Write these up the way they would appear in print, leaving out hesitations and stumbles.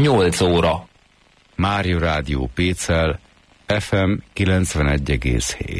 8 óra. Mária Rádió Pécel, FM 91,7.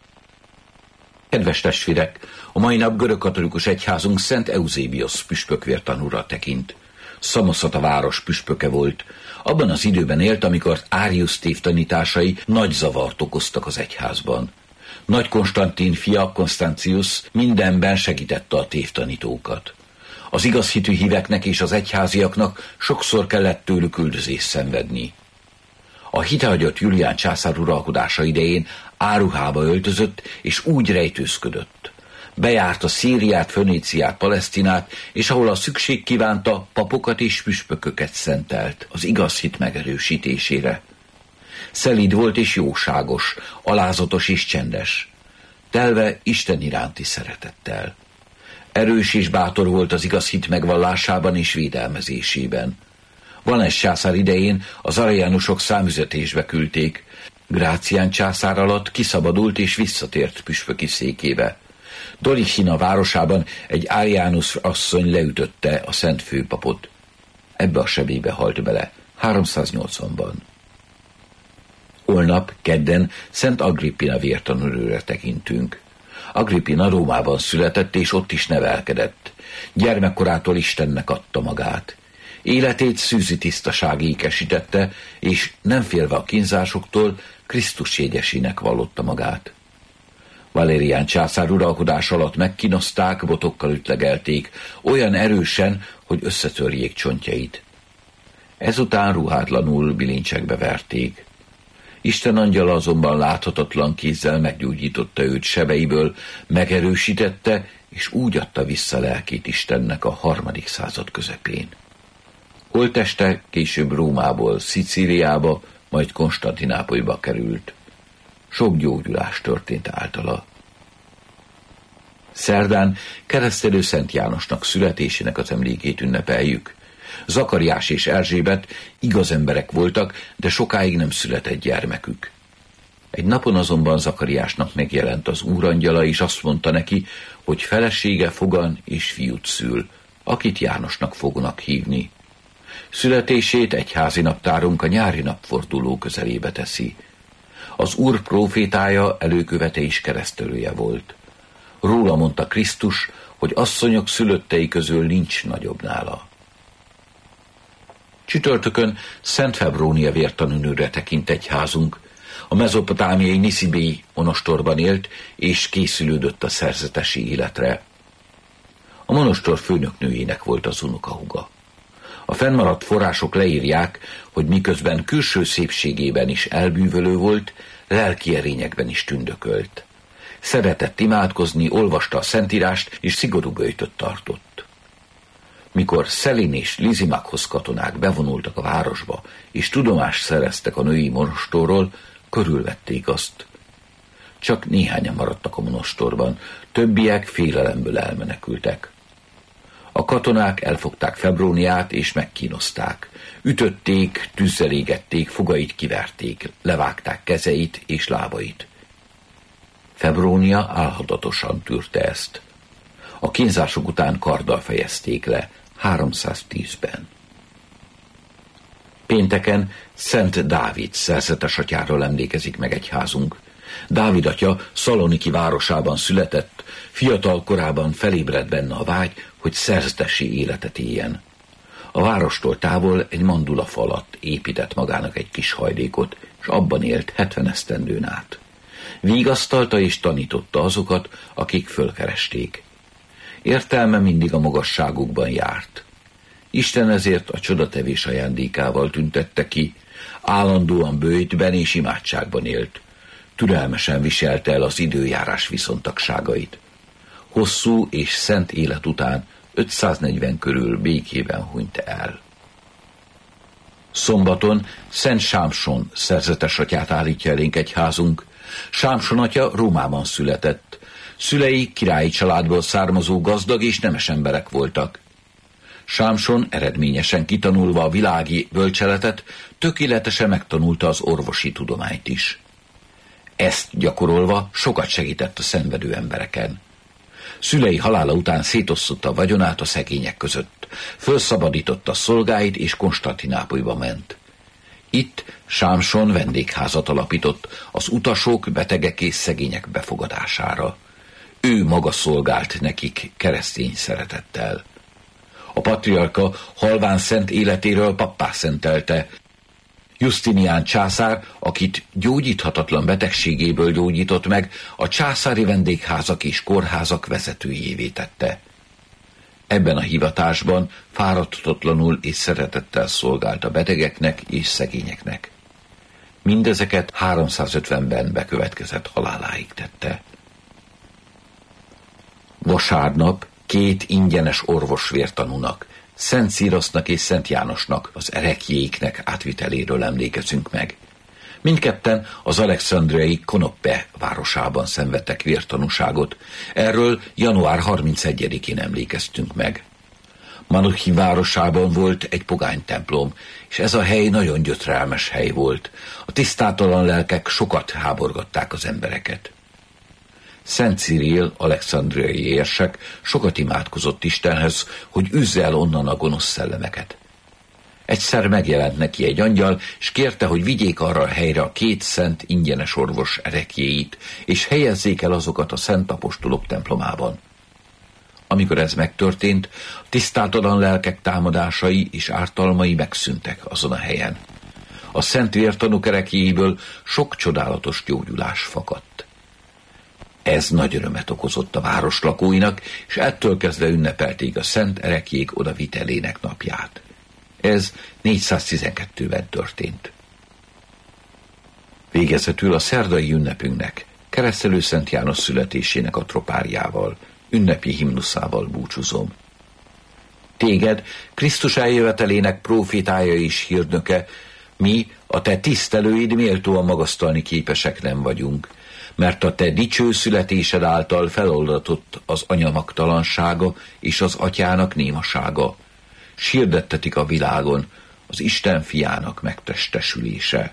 Kedves testvérek, a mai nap görögkatolikus egyházunk Szent Euzébiosz püspökvértanúra tekint. Szamoszata város püspöke volt. Abban az időben élt, amikor Áriusz tévtanításai nagy zavart okoztak az egyházban. Nagy Konstantin fia, Konstancius mindenben segítette a tévtanítókat. Az igazhitű híveknek és az egyháziaknak sokszor kellett tőlük üldözést szenvedni. A hitehagyott Julián császár uralkodása idején áruhába öltözött, és úgy rejtőzködött. Bejárta Szíriát, Föníciát, Palesztinát, és ahol a szükség kívánta, papokat és püspököket szentelt az igaz hit megerősítésére. Szelíd volt és jóságos, alázatos és csendes, telve Isten iránti szeretettel. Erős és bátor volt az igaz hit megvallásában és védelmezésében. Vaness császár idején az ariánusok számüzetésbe küldték. Grácián császár alatt kiszabadult és visszatért püspöki székébe. Dorichina városában egy ariánus asszony leütötte a szent főpapot. Ebbe a sebébe halt bele 380-ban. Holnap, kedden Szent Agrippina vértanúrőre tekintünk. Agrippina Rómában született, és ott is nevelkedett. Gyermekkorától Istennek adta magát. Életét szűzi tisztaság ékesítette, és nem félve a kínzásoktól Krisztus jegyesének vallotta magát. Valérián császár uralkodás alatt megkínozták, botokkal ütlegelték, olyan erősen, hogy összetörjék csontjait. Ezután ruhátlanul bilincsekbe verték. Isten angyala azonban láthatatlan kézzel meggyógyította őt sebeiből, megerősítette, és úgy adta vissza lelkét Istennek a 3. század közepén. Holtteste később Rómából Szicíliába, majd Konstantinápolyba került. Sok gyógyulás történt általa. Szerdán keresztelő Szent Jánosnak születésének az emlékét ünnepeljük. Zakariás és Erzsébet igaz emberek voltak, de sokáig nem született gyermekük. Egy napon azonban Zakariásnak megjelent az úrangyala, és azt mondta neki, hogy felesége fogan és fiút szül, akit Jánosnak fognak hívni. Születését egyházi naptárunk a nyári napforduló közelébe teszi. Az Úr prófétája előkövete és keresztelője volt. Róla mondta Krisztus, hogy asszonyok szülöttei közül nincs nagyobb nála. Csütörtökön Szent Febrónia vértanúnőre tekint egyházunk. A mezopotámiai Niszibéi monostorban élt, és készülődött a szerzetesi életre. A monostor főnöknőjének volt az unokahúga. A fennmaradt források leírják, hogy miközben külső szépségében is elbűvölő volt, lelki erényekben is tündökölt. Szeretett imádkozni, olvasta a Szentírást, és szigorú böjtöt tartott. Mikor Szelin és Lizimakhoz katonák bevonultak a városba, és tudomást szereztek a női monostorról, körülvették azt. Csak néhányan maradtak a monostorban, többiek félelemből elmenekültek. A katonák elfogták Febróniát és megkínozták. Ütötték, tűzzel égették, fogait kiverték, levágták kezeit és lábait. Febrónia álhadatosan tűrte ezt. A kínzások után karddal fejezték le, 310-ben. Pénteken Szent Dávid szerzetes atyáról emlékezik meg egyházunk. Dávid atya Szaloniki városában született, fiatal korában felébredt benne a vágy, hogy szerzetesi életet éljen. A várostól távol egy mandulafa alatt épített magának egy kis hajdékot, és abban élt 70 esztendőn át. Vigasztalta és tanította azokat, akik fölkeresték. Értelme mindig a magasságukban járt. Isten ezért a csodatevés ajándékával tüntette ki, állandóan böjtben és imádságban élt. Türelmesen viselte el az időjárás viszontagságait. Hosszú és szent élet után 540 körül békében hunyt el. Szombaton Szent Sámson szerzetes atyát állítja elénk egyházunk. Sámson atya Rómában született. Szülei királyi családból származó gazdag és nemes emberek voltak. Sámson eredményesen kitanulva a világi bölcseletet, tökéletesen megtanulta az orvosi tudományt is. Ezt gyakorolva sokat segített a szenvedő embereken. Szülei halála után szétosztotta a vagyonát a szegények között. fölszabadította szolgáit és Konstantinápolyba ment. Itt Sámson vendégházat alapított az utasok, betegek és szegények befogadására. Ő maga szolgált nekik keresztény szeretettel. A patriarka halván szent életéről pappá szentelte. Justinián császár, akit gyógyíthatatlan betegségéből gyógyított meg, a császári vendégházak és kórházak vezetőjévé tette. Ebben a hivatásban fáradhatatlanul és szeretettel szolgált a betegeknek és szegényeknek. Mindezeket 350-ben bekövetkezett haláláig tette. Vasárnap 2 ingyenes orvosvértanúnak, Szent Szirasznak és Szent Jánosnak, az ereklyéiknek átviteléről emlékezünk meg. Mindketten az alexandriai Konoppe városában szenvedtek vértanúságot. Erről január 31-én emlékeztünk meg. Manuchi városában volt egy pogány templom, és ez a hely nagyon gyötrelmes hely volt. A tisztátalan lelkek sokat háborgatták az embereket. Szent Cyril, alexandriai érsek sokat imádkozott Istenhez, hogy üzze el onnan a gonosz szellemeket. Egyszer megjelent neki egy angyal, és kérte, hogy vigyék arra a helyre a 2 szent ingyenes orvos ereklyéit, és helyezzék el azokat a szent apostolok templomában. Amikor ez megtörtént, a tisztátalan lelkek támadásai és ártalmai megszűntek azon a helyen. A szent vértanúk ereklyéiből sok csodálatos gyógyulás fakadt. Ez nagy örömet okozott a város lakóinak, és ettől kezdve ünnepelték a szent ereklyék odavitelének napját. Ez 412-ben történt. Végezetül a szerdai ünnepünknek, Keresztelő Szent János születésének a tropárjával, ünnepi himnuszával búcsúzom. Téged, Krisztus eljövetelének prófétája és hírnöke, mi, a te tisztelőid méltóan magasztalni képesek nem vagyunk, mert a te dicső születésed által feloldatott az anya magtalansága és az atyának némasága, s hirdettetik a világon az Isten fiának megtestesülése.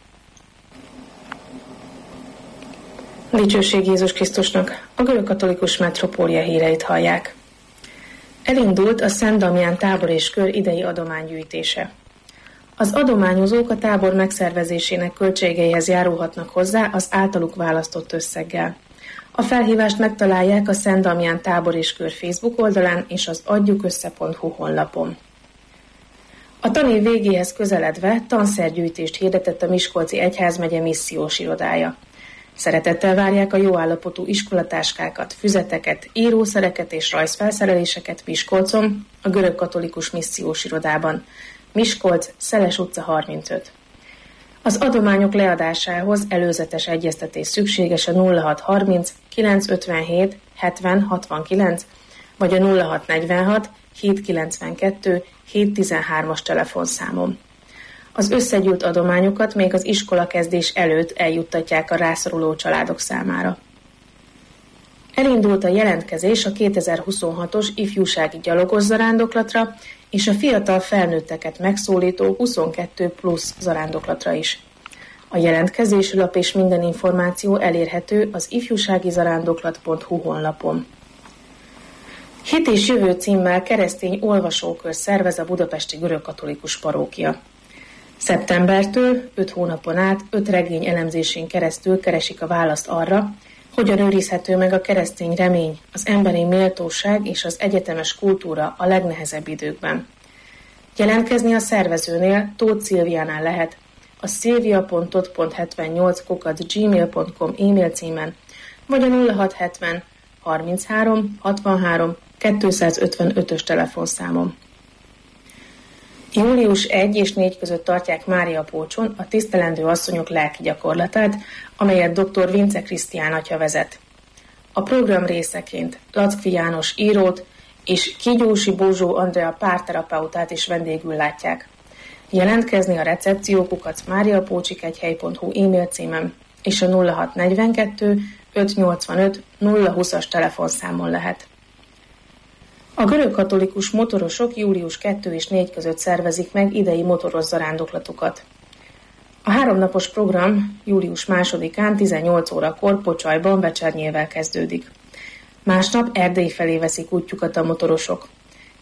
Dicsőség Jézus Krisztusnak! A görögkatolikus metropólia híreit hallják. Elindult a Szent Damián tábor és kör idei adománygyűjtése. Az adományozók a tábor megszervezésének költségeihez járulhatnak hozzá az általuk választott összeggel. A felhívást megtalálják a Szent Damián tábor és kör Facebook oldalán és az adjukössze.hu honlapon. A tanév végéhez közeledve tanszergyűjtést hirdetett a Miskolci Egyházmegye missziós irodája. Szeretettel várják a jó állapotú iskolatáskákat, füzeteket, írószereket és rajzfelszereléseket Miskolcon, a görögkatolikus missziós irodában. Miskolc, Szeles utca 35. Az adományok leadásához előzetes egyeztetés szükséges a 0630 957 70 69 vagy a 0646 792 713-as telefonszámon. Az összegyűlt adományokat még az iskolakezdés előtt eljuttatják a rászoruló családok számára. Elindult a jelentkezés a 2026-os ifjúsági gyalogos zarándoklatra és a fiatal felnőtteket megszólító 22 plusz zarándoklatra is. A jelentkezési lap és minden információ elérhető az ifjúságizarándoklat.hu honlapon. Hit és jövő címmel keresztény olvasókör szervez a budapesti görögkatolikus parókia. Szeptembertől 5 hónapon át 5 regény elemzésén keresztül keresik a választ arra, hogyan őrizhető meg a keresztény remény, az emberi méltóság és az egyetemes kultúra a legnehezebb időkben. Jelentkezni a szervezőnél, Tóth Szilviánál lehet, a szilvia.tot.78@gmail.com e-mail címen, vagy a 0670 33 63 255-ös telefonszámon. Július 1 és 4 között tartják Máriapócson a tisztelendő asszonyok lelki gyakorlatát, amelyet dr. Vince Krisztián atya vezet. A program részeként Lackfi János írót és Kigyósi Bózsó Andrea párterapeutát is vendégül látják. Jelentkezni a recepciókukac.mariapócsikegyhely.hu e-mail címen és a 0642 585 020-as telefonszámon lehet. A görögkatolikus motorosok július 2 és 4 között szervezik meg idei motoros zarándoklatukat. A 3 napos program július 2-án 18 órakor Pocsajban vecsernyével kezdődik. Másnap Erdély felé veszik útjukat a motorosok.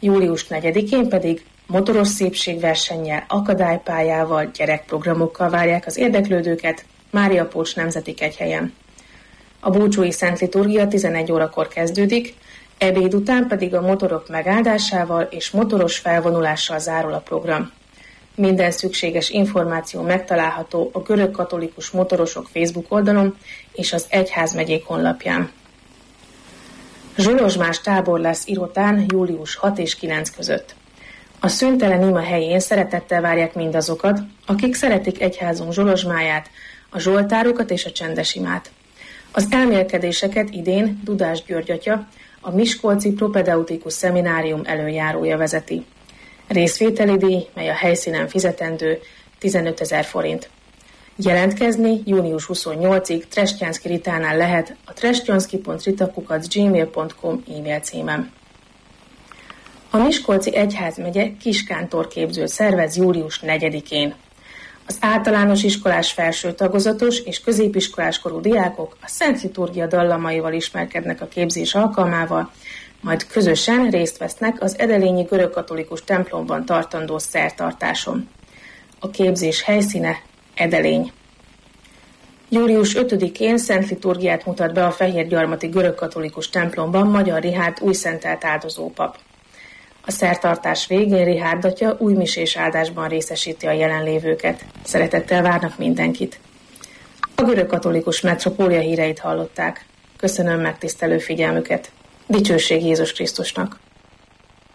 Július 4-én pedig motoros szépségversennyel, akadálypályával, gyerekprogramokkal várják az érdeklődőket Máriapócs Nemzeti Kegyhelyen. A búcsúi szent liturgia 11 órakor kezdődik, ebéd után pedig a motorok megáldásával és motoros felvonulással zárul a program. Minden szükséges információ megtalálható a Görögkatolikus Motorosok Facebook oldalon és az egyházmegyék honlapján. Zsolozsmás tábor lesz Irotán július 6 és 9 között. A szüntelen ima helyén szeretettel várják mindazokat, akik szeretik egyházunk zsolozsmáját, a zsoltárokat és a csendes imát. Az elmélkedéseket idén Dudás György atya, a Miskolci Propedeutikus Szeminárium előjárója vezeti. Részvételi díj, mely a helyszínen fizetendő, 15 000 forint. Jelentkezni június 28-ig Trestjánszky Ritánál lehet a trestjanszky.rita@gmail.com e-mail címen. A Miskolci Egyházmegye kiskántorképzőt szervez július 4-én. Az általános iskolás felső tagozatos és középiskolás korú diákok a Szent Liturgia dallamaival ismerkednek a képzés alkalmával, majd közösen részt vesznek az edelényi görögkatolikus templomban tartandó szertartáson. A képzés helyszíne Edelény. Július 5-én Szent Liturgiát mutat be a Fehérgyarmati görögkatolikus templomban Magyar Rihárd újszentelt áldozópap. A szertartás végén Rihárd atya újmisés áldásban részesíti a jelenlévőket. Szeretettel várnak mindenkit. A görögkatolikus metropólia híreit hallották. Köszönöm megtisztelő figyelmüket. Dicsőség Jézus Krisztusnak!